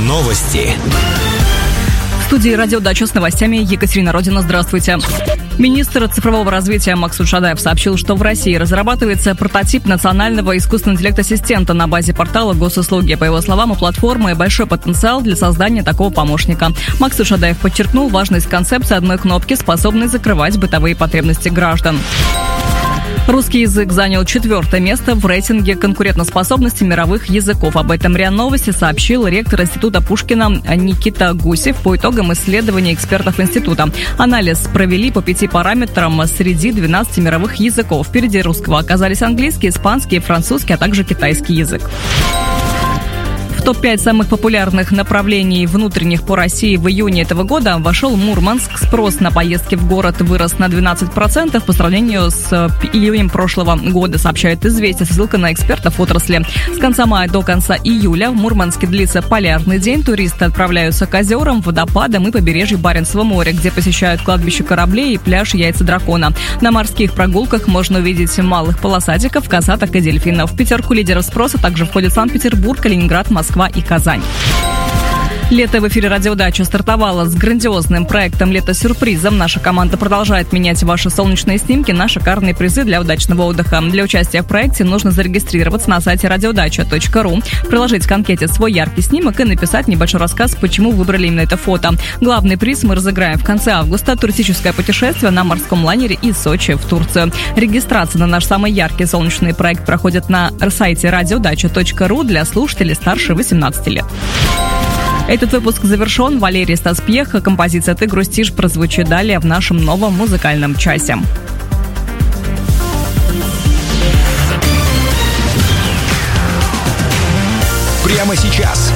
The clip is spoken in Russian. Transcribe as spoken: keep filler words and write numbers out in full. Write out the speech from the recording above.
Новости. В студии «Радиодача» с новостями Екатерина Родина. Здравствуйте. Министр цифрового развития Максут Шадаев сообщил, что в России разрабатывается прототип национального искусственного интеллект-ассистента на базе портала госуслуги. По его словам, у платформы большой потенциал для создания такого помощника. Максут Шадаев подчеркнул важность концепции одной кнопки, способной закрывать бытовые потребности граждан. Русский язык занял четвертое место в рейтинге конкурентоспособности мировых языков. Об этом РИА Новости сообщил ректор Института Пушкина Никита Гусев по итогам исследования экспертов института. Анализ провели по пяти параметрам среди двенадцати мировых языков. Впереди русского оказались английский, испанский, французский, а также китайский язык. В топ пять самых популярных направлений внутренних по России в июне этого года вошел Мурманск. Спрос на поездки в город вырос на двенадцать процентов по сравнению с июнем прошлого года, сообщает «Известия» со ссылкой на экспертов отрасли. С конца мая до конца июля в Мурманске длится полярный день. Туристы отправляются к озерам, водопадам и побережью Баренцева моря, где посещают кладбище кораблей и пляж Яйца дракона. На морских прогулках можно увидеть малых полосатиков, косаток и дельфинов. В пятерку лидеров спроса также входят Санкт-Петербург, Калининград, Москва и Казань. Лето в эфире «Радиодача» стартовало с грандиозным проектом «Лето-сюрпризом». Наша команда продолжает менять ваши солнечные снимки на шикарные призы для удачного отдыха. Для участия в проекте нужно зарегистрироваться на сайте радиодача точка ру, приложить к анкете свой яркий снимок и написать небольшой рассказ, почему выбрали именно это фото. Главный приз мы разыграем в конце августа. Туристическое путешествие на морском лайнере из Сочи в Турцию. Регистрация на наш самый яркий солнечный проект проходит на сайте радиодача точка ру для слушателей старше восемнадцати лет. Этот выпуск завершен. Валерий Стас Пьеха. Композиция «Ты грустишь» прозвучит далее в нашем новом музыкальном часе. Прямо сейчас